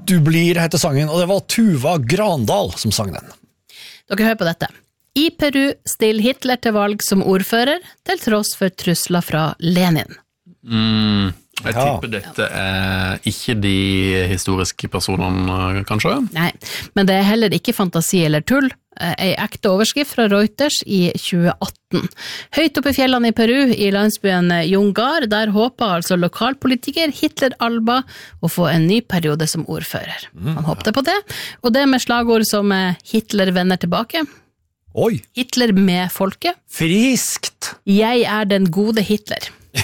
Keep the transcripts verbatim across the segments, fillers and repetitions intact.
du blir, heter sangen, og det var Tuva Grandal som sang den. Dere hører på dette. I Peru stiller Hitler til valg som ordfører, til tross for trusler fra Lenin. Mm, jeg Ja. tipper dette er ikke de historiske personene, kanskje? Nei, men det er heller ikke fantasi eller tull. En ekte overskrift fra Reuters i tjue atten. Høyt oppe i fjellene i Peru, i landsbyen Jungar, der håper altså lokalpolitiker Hitler Alba å få en ny periode som ordfører. Han håpte på det, og det med slagord som Hitler vender tilbake, Oi, Hitler med folket, friskt! jeg er den gode Hitler.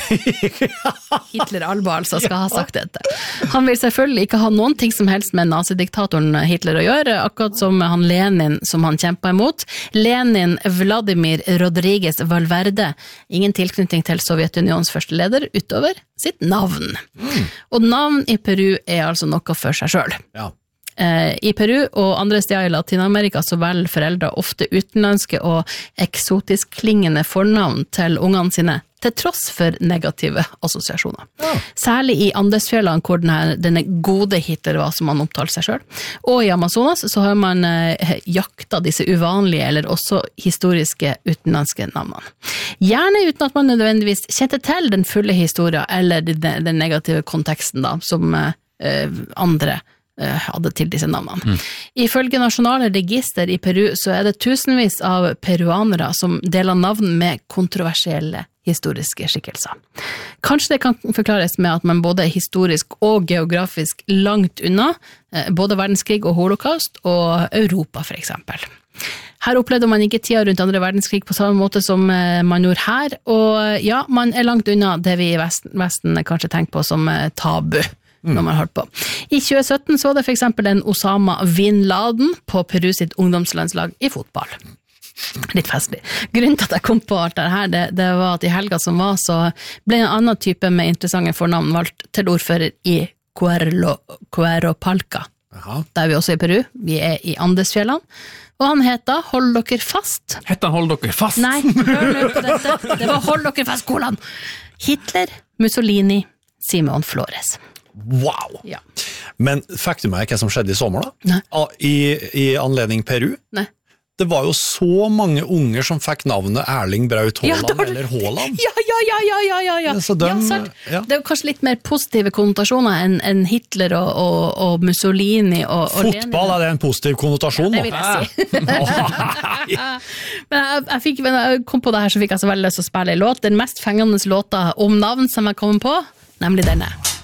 Hitler Alba altså skal ha sagt dette. Han vil selvfølgelig ikke ha noen ting som helst med nazidiktatoren Hitler å gjøre, akkurat som han Lenin som han kjempet imot. Lenin Vladimir Rodriguez Valverde, ingen tilknytning til Sovjetunions første leder utover sitt navn. Mm. Og navn i Peru er altså noe for seg selv. Ja. I Peru og andre steder i Latinamerika så velger foreldre ofte utenlandske og eksotisk klingende fornavn til ungene sine, til tross for negative assosiasjoner. Ja. Særlig i Andesfjellene, hvor denne, denne gode Hitler var, som han omtalte seg selv. Og i Amazonas så har man eh, jakta disse uvanlige, eller også historiske utenlandske navnene. Gjerne uten at man nødvendigvis kjente til den fulle historien, eller den, den negative konteksten da, som eh, andre hadde til disse navnene. Mm. Ifølge nasjonale register i Peru så er det tusenvis av peruanere som deler navn med kontroversielle historiske skikkelser. Kanskje det kan forklares med at man både er historisk og geografisk langt unna, både verdenskrig og holocaust, og Europa for eksempel. Her opplevde man ikke tida rundt andre verdenskrig på samme måte som man gjorde her, og ja, man er langt unna det vi i Vesten, Vesten kanskje tenker på som tabu. Mm. Når man har hørt på. I tjue sytten så var det for eksempel en Osama Bin Laden på Peru sitt ungdomslandslag i fotball. Litt festlig. Grunnen til at jeg kom på alt det her, det, det var at i helga som var, så ble en annen type med interessante fornavn valgt til ordfører i Cuerlo, Cueropalca. Aha. Der er vi også i Peru. Vi er i Andesfjellene. Og han heter Hold dere fast. Heter han Hold dere fast? Nei, hør nå på dette. Det var Hold dere fast, skolen. Hitler, Mussolini, Simon Flores. Wow! Ja. Men fikk du meg hva som skjedde i sommer da? Nei. I, i anledning Peru? Nei. Det var jo så mange unger som fikk navnet Erling Braut Haaland, ja, var... eller Haaland. Ja, ja, ja, ja, ja, ja, ja. Så de, ja, ja. Det er jo kanskje litt mer positive konnotasjoner enn en Hitler og, og, og Mussolini og, og Fotball, er det en positiv konnotasjon? Ja, det vil jeg si. Men jeg, jeg, fikk, når jeg kom på det her, så fikk jeg så veldig lyst til å spille en låt. Den mest fengende låta om navn som jeg kom på, nemlig denne.